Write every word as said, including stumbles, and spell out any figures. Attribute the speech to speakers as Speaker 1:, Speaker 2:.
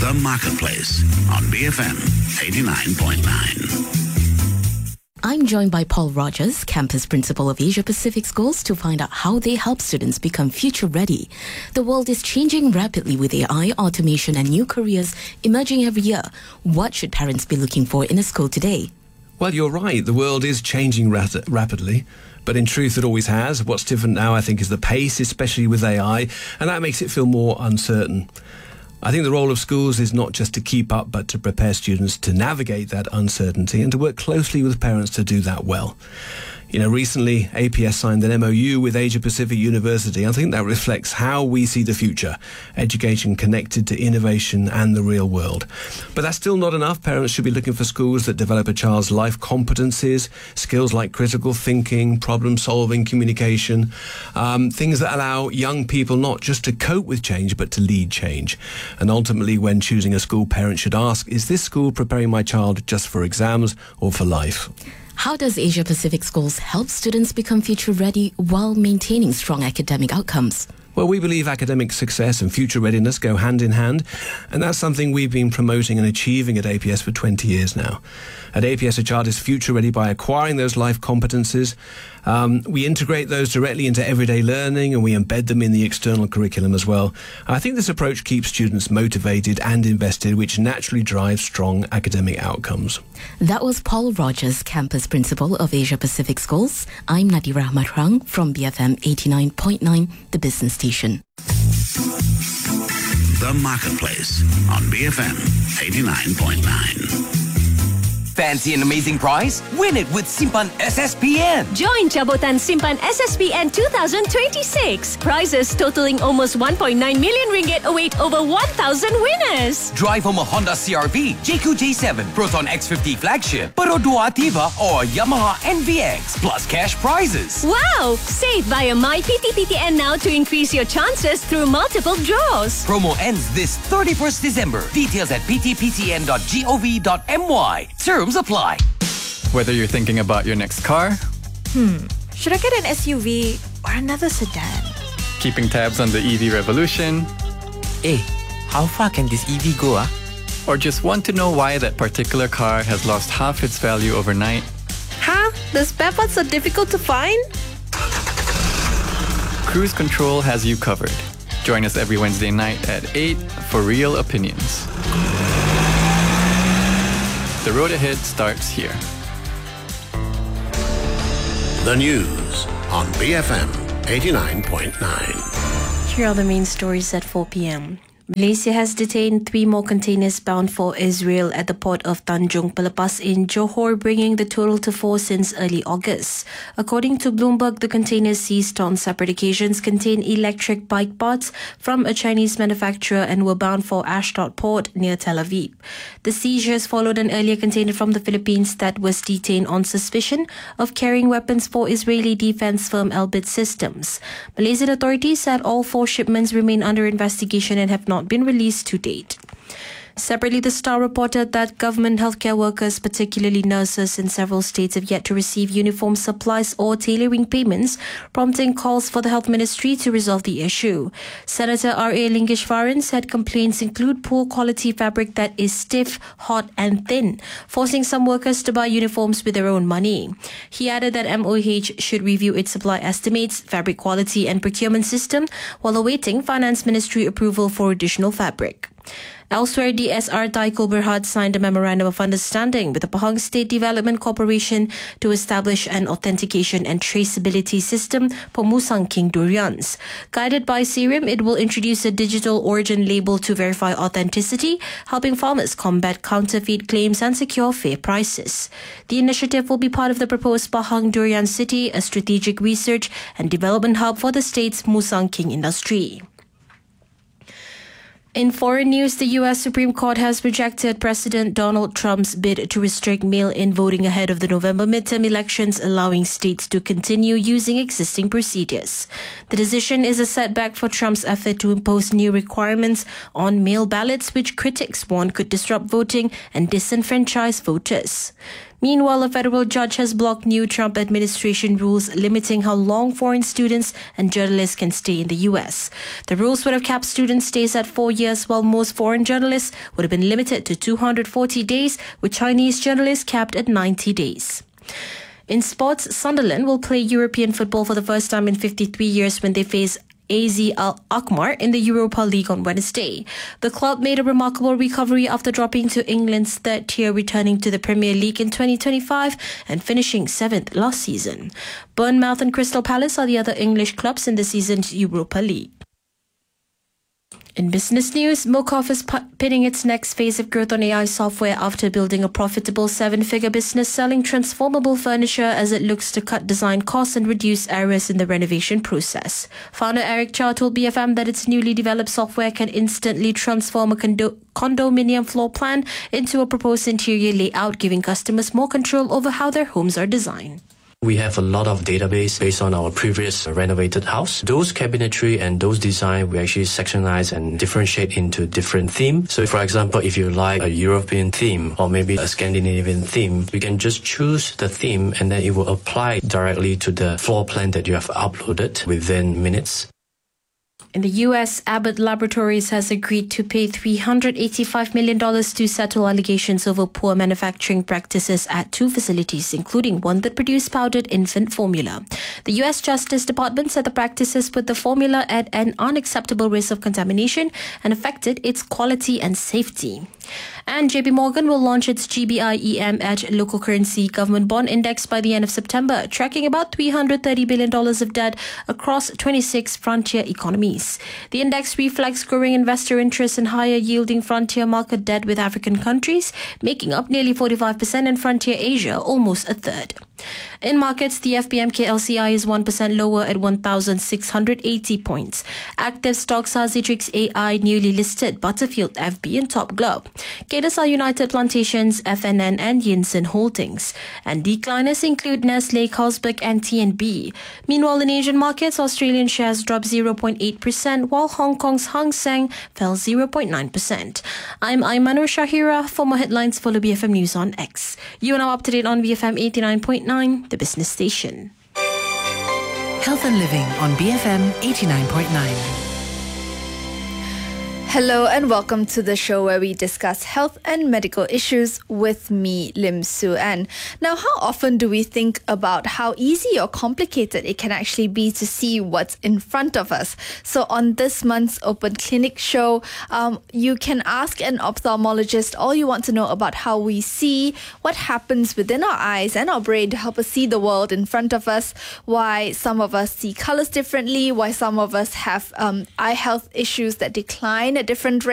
Speaker 1: The Marketplace on B F M eighty-nine point nine.
Speaker 2: I'm joined by Paul Rogers, Campus Principal of Asia Pacific Schools, to find out how they help students become future ready. The world is changing rapidly with A I, automation and new careers emerging every year. What should parents be looking for in a school today?
Speaker 3: Well, you're right. The world is changing rat- rapidly. But in truth, it always has. What's different now, I think, is the pace, especially with A I, and that makes it feel more uncertain. I think the role of schools is not just to keep up, but to prepare students to navigate that uncertainty and to work closely with parents to do that well. You know, recently, A P S signed an M O U with Asia Pacific University. I think that reflects how we see the future, education connected to innovation and the real world. But that's still not enough. Parents should be looking for schools that develop a child's life competencies, skills like critical thinking, problem-solving, communication, um, things that allow young people not just to cope with change, but to lead change. And ultimately, when choosing a school, parents should ask, is this school preparing my child just for exams or for life?
Speaker 2: How does Asia Pacific Schools help students become future ready while maintaining strong academic outcomes?
Speaker 3: Well, we believe academic success and future readiness go hand in hand, and that's something we've been promoting and achieving at A P S for twenty years now. At A P S, a child is future ready by acquiring those life competencies. Um, we integrate those directly into everyday learning, and we embed them in the external curriculum as well. I think this approach keeps students motivated and invested, which naturally drives strong academic outcomes.
Speaker 2: That was Paul Rogers, Campus Principal of Asia Pacific Schools. I'm Nadira Ahmad from B F M eighty-nine point nine, the business station.
Speaker 1: The Marketplace on B F M eighty-nine point nine.
Speaker 4: Fancy an amazing prize? Win it with Simpan S S P N.
Speaker 5: Join Jabotan Simpan S S P N twenty twenty-six. Prizes totaling almost one point nine million ringgit await over one thousand winners.
Speaker 4: Drive home a Honda C R V, J Q J seven, Proton X fifty flagship, Perodua Ativa, or Yamaha N V X, plus cash prizes.
Speaker 5: Wow! Save via My P T P T N now to increase your chances through multiple draws.
Speaker 4: Promo ends this thirty-first December. Details at p t p t n dot gov dot m y. Terms apply.
Speaker 6: Whether you're thinking about your next car,
Speaker 7: Hmm, should I get an S U V or another sedan?
Speaker 6: keeping tabs on the E V revolution,
Speaker 8: Hey, how far can this E V go, ah?
Speaker 6: or just want to know why that particular car has lost half its value overnight,
Speaker 7: Huh? The spare parts are difficult to find?
Speaker 6: Cruise Control has you covered. Join us every Wednesday night at eight for Real Opinions. The road ahead starts here.
Speaker 1: The news on B F M eighty-nine point nine.
Speaker 9: Here are the main stories at four p.m. Malaysia has detained three more containers bound for Israel at the port of Tanjung Pelepas in Johor, bringing the total to four since early August. According to Bloomberg, the containers seized on separate occasions contain electric bike parts from a Chinese manufacturer and were bound for Ashdod port near Tel Aviv. The seizures followed an earlier container from the Philippines that was detained on suspicion of carrying weapons for Israeli defense firm Elbit Systems. Malaysian authorities said all four shipments remain under investigation and have not been released to date. Separately, the Star reported that government healthcare workers, particularly nurses in several states, have yet to receive uniform supplies or tailoring payments, prompting calls for the Health Ministry to resolve the issue. Senator R A Lingishvaran said complaints include poor quality fabric that is stiff, hot and thin, forcing some workers to buy uniforms with their own money. He added that M O H should review its supply estimates, fabric quality and procurement system while awaiting Finance Ministry approval for additional fabric. Elsewhere, D S R Taiko Berhad signed a memorandum of understanding with the Pahang State Development Corporation to establish an authentication and traceability system for Musang King durians. Guided by Serum, it will introduce a digital origin label to verify authenticity, helping farmers combat counterfeit claims and secure fair prices. The initiative will be part of the proposed Pahang Durian City, a strategic research and development hub for the state's Musang King industry. In foreign news, the U S Supreme Court has rejected President Donald Trump's bid to restrict mail-in voting ahead of the November midterm elections, allowing states to continue using existing procedures. The decision is a setback for Trump's effort to impose new requirements on mail ballots, which critics warn could disrupt voting and disenfranchise voters. Meanwhile, a federal judge has blocked new Trump administration rules limiting how long foreign students and journalists can stay in the U S. The rules would have capped student stays at four years, while most foreign journalists would have been limited to two hundred forty days, with Chinese journalists capped at ninety days. In sports, Sunderland will play European football for the first time in fifty-three years when they face A Z Al-Alkmaar in the Europa League on Wednesday. The club made a remarkable recovery after dropping to England's third tier, returning to the Premier League in twenty twenty-five and finishing seventh last season. Bournemouth and Crystal Palace are the other English clubs in the season's Europa League. In business news, Mocov is pitting its next phase of growth on A I software after building a profitable seven-figure business selling transformable furniture as it looks to cut design costs and reduce errors in the renovation process. Founder Eric Chow told B F M that its newly developed software can instantly transform a condo- condominium floor plan into a proposed interior layout, giving customers more control over how their homes are designed.
Speaker 10: We have a lot of database based on our previous renovated house. Those cabinetry and those design we actually sectionize and differentiate into different themes. So for example, if you like a European theme or maybe a Scandinavian theme, you can just choose the theme and then it will apply directly to the floor plan that you have uploaded within minutes.
Speaker 9: In the U S, Abbott Laboratories has agreed to pay three hundred eighty-five million dollars to settle allegations over poor manufacturing practices at two facilities, including one that produced powdered infant formula. The U S Justice Department said the practices put the formula at an unacceptable risk of contamination and affected its quality and safety. And J P Morgan will launch its G B I E M Edge local currency government bond index by the end of September, tracking about three hundred thirty billion dollars of debt across twenty-six frontier economies. The index reflects growing investor interest in higher yielding frontier market debt, with African countries making up nearly forty-five percent and frontier Asia almost a third. In markets, the F B M K L C I is one percent lower at one thousand six hundred eighty points. Active stocks are Citrix A I, newly listed, Butterfield, F B and Top Glove. Gainers are United Plantations, F N N and Yinson Holdings. And decliners include Nestle, Carlsberg and T N B. Meanwhile, in Asian markets, Australian shares dropped zero point eight percent, while Hong Kong's Hang Seng fell zero point nine percent. I'm Aymanur Shahira. For more headlines, follow B F M News on X. You are now up to date on B F M eighty-nine point nine, the business station.
Speaker 11: Health and Living on B F M eighty-nine point nine.
Speaker 12: Hello and welcome to the show where we discuss health and medical issues with me, Lim Su An. Now, how often do we think about how easy or complicated it can actually be to see what's in front of us? So on this month's Open Clinic show, um, you can ask an ophthalmologist all you want to know about how we see, what happens within our eyes and our brain to help us see the world in front of us, why some of us see colors differently, why some of us have um, eye health issues that decline at different rates.